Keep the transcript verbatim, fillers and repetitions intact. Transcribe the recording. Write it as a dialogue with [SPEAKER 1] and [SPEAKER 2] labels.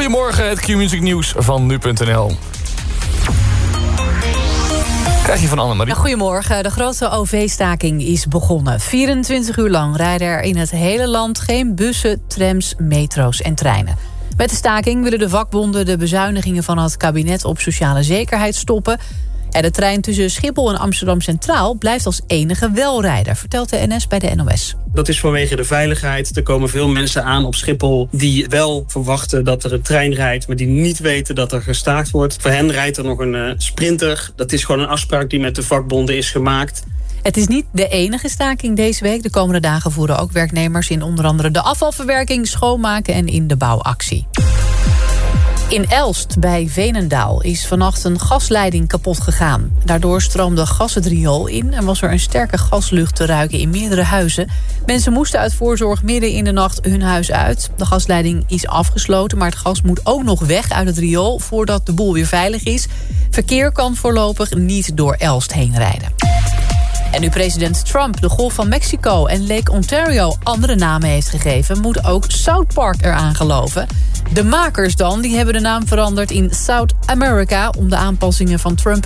[SPEAKER 1] Goedemorgen, het Q-Music nieuws van nu punt n l. Krijg je van Annemarie.
[SPEAKER 2] Nou, goedemorgen. De grote O V-staking is begonnen. vierentwintig uur lang rijden er in het hele land geen bussen, trams, metro's en treinen. Met de staking willen de vakbonden de bezuinigingen van het kabinet op sociale zekerheid stoppen. En de trein tussen Schiphol en Amsterdam Centraal blijft als enige wel rijden, vertelt de N S bij de N O S.
[SPEAKER 3] Dat is vanwege de veiligheid. Er komen veel mensen aan op Schiphol die wel verwachten dat er een trein rijdt, maar die niet weten dat er gestaakt wordt. Voor hen rijdt er nog een uh, sprinter. Dat is gewoon een afspraak die met de vakbonden is gemaakt.
[SPEAKER 2] Het is niet de enige staking deze week. De komende dagen voeren ook werknemers in onder andere de afvalverwerking, schoonmaken en in de bouwactie. In Elst bij Veenendaal is vannacht een gasleiding kapot gegaan. Daardoor stroomde gas het riool in en was er een sterke gaslucht te ruiken in meerdere huizen. Mensen moesten uit voorzorg midden in de nacht hun huis uit. De gasleiding is afgesloten, maar het gas moet ook nog weg uit het riool voordat de boel weer veilig is. Verkeer kan voorlopig niet door Elst heen rijden. En nu president Trump de Golf van Mexico en Lake Ontario andere namen heeft gegeven, moet ook South Park eraan geloven. De makers dan, die hebben de naam veranderd in South America om de aanpassingen van Trump